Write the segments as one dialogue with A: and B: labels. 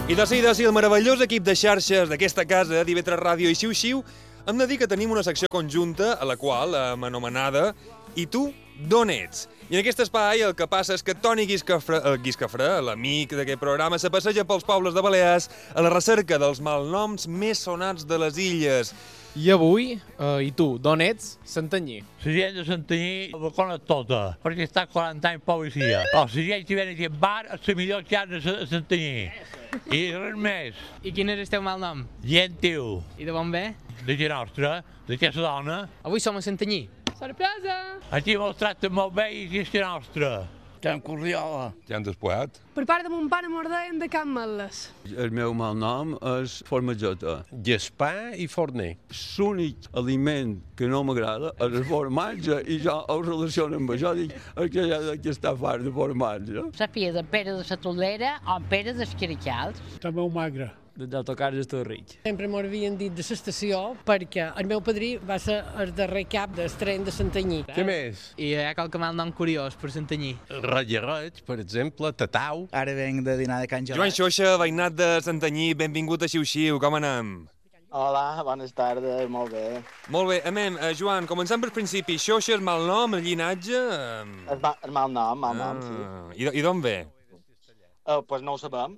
A: I de el meravellós equip de xarxes d'aquesta casa, d'IV3 Ràdio i Xiu-Xiu, hem de dir que tenim una secció conjunta a la qual hem anomenada I tu, d'on ets? I en aquest espai el que passa és que Toni Guiscafré, l'amic d'aquest programa, se passeja pels pobles de Balears a la recerca dels malnoms més sonats de les illes.
B: I avui, i tu, d'on ets? Santanyí.
C: La gent de Santanyí la coneix tota, perquè està 40 anys policia. Però la gent que ve a aquest bar és la millor xarxa de Santanyí. I res més.
D: I quin és el teu malnom?
C: Gentil.
D: I de on ve?
C: De gent nostra, d'aquesta dona.
D: Avui som a Santanyí.
E: Sorpresa!
C: Aquí mos tracten molt bé i aquesta nostra.
F: Can Corriola.
G: Ja han despuat?
E: Per part de mon pare mos deien de Can Mal·les.
H: El meu malnom és formatgeta.
G: Gaspar i forner.
H: L'únic aliment que no m'agrada és el formatge i jo ho relaciono amb això. Dic, que ja que està fart de formatge.
I: Sapia de Pere de la Tolera o Pere dels Caricals.
F: Està molt magre.
B: D'autocars d'Estorreig.
E: Sempre m'ho havien dit de l'estació perquè el meu padrí va ser el darrer cap del tren de Santanyí.
G: Què més?
D: I hi ha qualque malnom curiós per Santanyí.
G: Ratllarreig, per exemple, Tatau.
F: Ara venc de dinar de Can Gelat.
A: Joan Xoixa, veïnat de Santanyí, benvingut a Xiu-Xiu, com anem?
J: Hola, bones tardes, molt bé.
A: Molt bé, Joan, començant pel principi. Xoixa és malnom, el llinatge...
J: El malnom, sí.
A: I d'on ve?
J: Pues no ho sabem.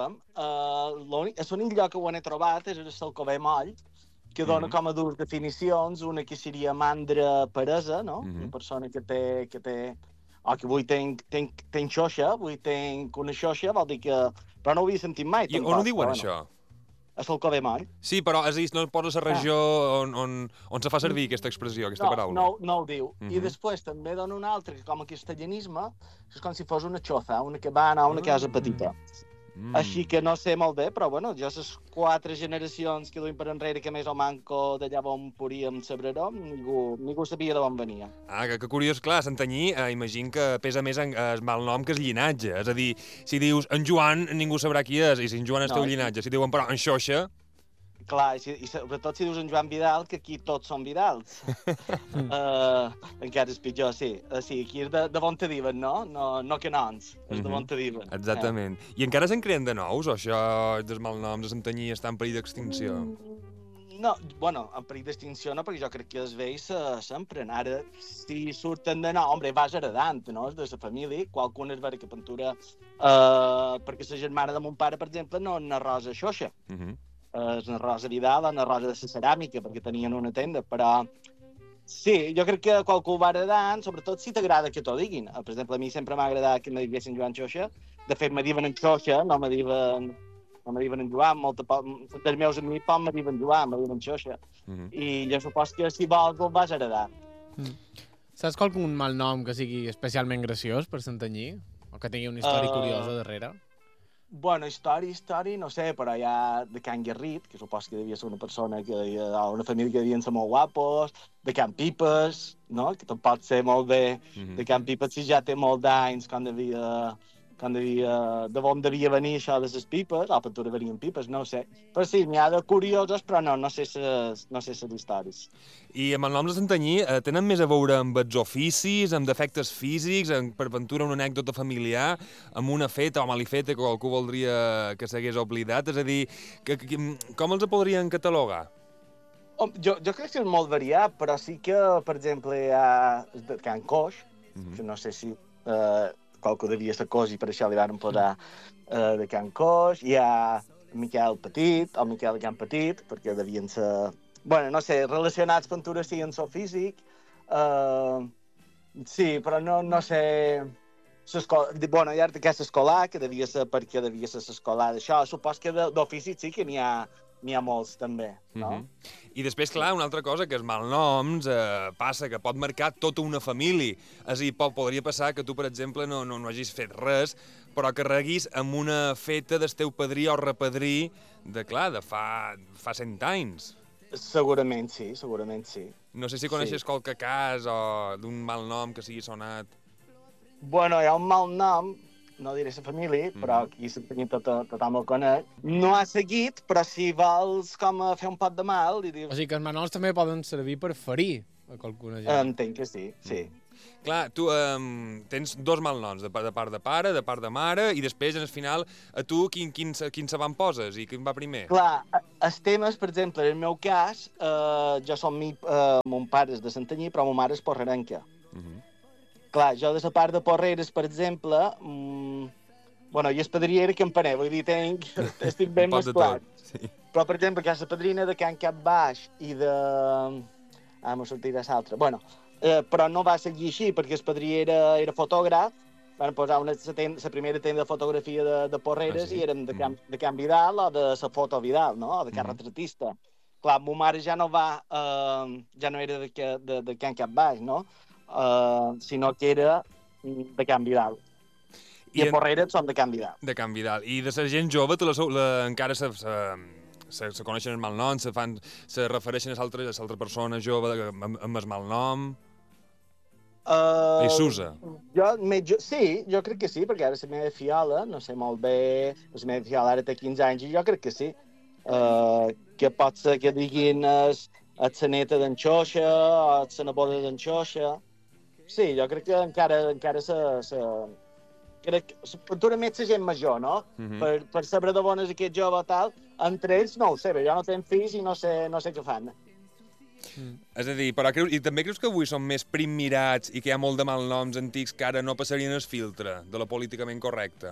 J: L'únic lloc que ho he trobat és el Salcover Moll, que dona com a dues definicions, una que seria mandra peresa, no? Una persona que té... O que avui tenc xoixa, avui tenc una xoixa, vol dir que... Però no ho havia sentit mai.
A: I on ho diuen, això?
J: A Salcover Moll.
A: Sí, però és a dir, no posa la regió on se fa servir aquesta expressió, aquesta paraula.
J: No ho diu. I després també dona un altre, que com a castellanisme, és com si fos una xoza, una cabana, una casa petita. Així que no sé molt bé, però bueno, jo les 4 generacions que duim per enrere que més o manco d'allà on podíem saber-ho, ningú sabia d'on venia.
A: Ah, que curiós, clar, Santanyí, imagino que pesa més el malnom que el llinatge. És a dir, si dius en Joan, ningú sabrà qui és, i si en Joan és teu llinatge. Si diuen, però, en Xoixa...
J: Clar, i sobretot si dius en Joan Vidal, que aquí tots són Vidals. Encara és pitjor, sí. Sí, aquí és de on te diuen, no? No que nons, és de on te diuen.
A: Exactament. I encara se'n creen de nous, o això dels malnoms de Santanyí està en perill d'extinció?
J: No, bueno, en perill d'extinció no, perquè jo crec que els vells s'empren. Ara, si surten de nou, home, vas heredant, no?, de la família. Qualcun és vera que pintura... perquè la germana de mon pare, per exemple, no és una Rosa Xoixa. És una Rosa Vidal o una Rosa de la ceràmica, perquè tenien una tenda, però... Sí, jo crec que qualcú ho va heredant, sobretot si t'agrada que t'ho diguin. Per exemple, a mi sempre m'ha agradat que me diguessin Joan Xoixa. De fet, me diuen en Xoixa, no me diuen en Joan. Dels meus amics me diuen Joan, me diuen Xoixa. I jo supos que si vols ho vas heredar.
B: Saps qualcun malnom que sigui especialment graciós per Santanyí? O que tingui una història curiosa darrere?
J: Bueno, història, no sé, però hi ha de Can Garrit, que supos que devia ser una persona o una família que devien ser molt guapos, de Can Pipes, no?, que tot pot ser molt bé, de Can Pipes si ja té molt d'anys, de on devia venir això de les pipes, o pintura venien pipes, no ho sé. Però sí, n'hi ha de curiosos, però no sé les històries.
A: I amb el nom de Santanyí tenen més a veure amb els oficis, amb defectes físics, per ventura una anècdota familiar, amb una feta o malifeta que algú voldria que s'hagués oblidat? És a dir, com els podrien catalogar?
J: Jo crec que és molt variat, però sí que, per exemple, hi ha Can Coix, que no sé si qualcú devia ser coix i per això li van posar de Can Coix. Hi ha Miquel Petit, o Miquel de Can Petit, perquè devien ser... Bueno, no sé, relacionats pintura sí en so físic. Sí, però no sé... Bueno, hi ha aquest escolar, que devia ser perquè devia ser l'escolar d'això. Supos que d'oficis sí que n'hi ha molts, també, no?
A: I després, clar, una altra cosa, que els malnoms passa que pot marcar tota una família. És a dir, podria passar que tu, per exemple, no hagis fet res, però que reguis amb una feta del teu padrí o repadrí de fa 100 anys.
J: Segurament sí.
A: No sé si coneixes qualque cas o d'un malnom que sigui sonat.
J: Bueno, hi ha un malnom, no diré la família, però aquí Santanyí tothom el coneix. No ha seguit, però si vols com fer un pot de mal...
B: O sigui que els malnoms també poden servir per ferir a qualcuna gent.
J: Entenc que sí.
A: Clar, tu tens dos malnoms, de part de pare, de part de mare, i després, en el final, a tu quin sabant poses i quin va primer?
J: Clar, els temes, per exemple, en el meu cas, jo som mon pare és de Santanyí, però ma mare és porrerenca. Clar, jo de la part de Porreres, per exemple, bueno, i el padrí era campaner, vull dir, estic ben mesclat.
A: Sí.
J: Però, per exemple, que és la padrina de Can Capbaix i de... m'ho sortirà l'altre. Bueno, però no va seguir així, perquè el padrí era fotògraf, van posar la primera tenda de fotografia de Porreres i érem de Can Vidal o de la Foto Vidal, no? O de Can Retratista. Clar, ma mare ja no era de Can Capbaix, no? Sinó que era de Can Vidal. I a Porreres són de Can Vidal.
A: De Can Vidal. I de la gent jove, encara se coneixen el malnom, se refereixen a l'altra persona jove amb el malnom? I s'usa?
J: Sí, jo crec que sí, perquè ara la meva fiola, no sé molt bé, la meva fiola ara té 15 anys i jo crec que sí. Que pot ser que diguin la neta d'en Xoixa o la neboda d'en Xoixa. Sí, jo crec que encara crec que segurament la gent major, no? Per saber de bones aquest jove tal, entre ells no ho sé, jo no tenc fills i no sé què fan.
A: És a dir, però i també creus que avui són més primmirats i que hi ha molt de malnoms antics que ara no passarien el filtre de la políticament correcta?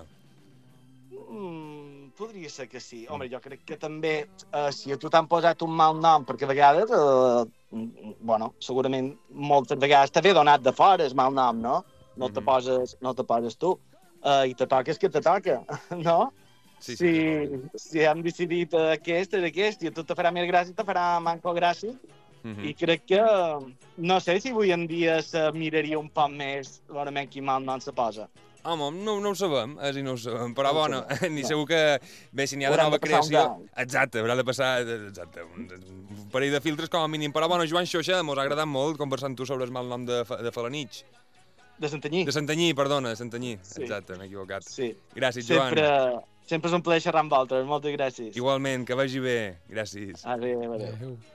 J: Podria ser que sí. Home, jo crec que també, si a tu t'han posat un mal nom, perquè a vegades, bueno, segurament moltes vegades t'ha donat de fora el mal nom, no? No te poses tu. I te toca és que te toca, no? Si hem decidit aquest, i a tu te farà més gràcia, te farà manco gràcia. I crec que, no sé si avui en dia se miraria un poc més realment quin mal nom se posa.
A: Home, no ho sabem, no ho sabem, però bueno, ni segur que, bé, si n'hi ha de nova creació... Exacte, haurà de passar, un parell de filtres com a mínim. Però bueno, Joan Xoixa, mos ha agradat molt conversar amb tu sobre el malnom de Felanitx.
J: De Santanyí.
A: De Santanyí, perdona, de Santanyí. Exacte, m'he equivocat.
J: Sí.
A: Gràcies, Joan.
J: Sempre és un plaer xerrar amb vosaltres, moltes gràcies.
A: Igualment, que vagi bé. Gràcies.
J: Adéu.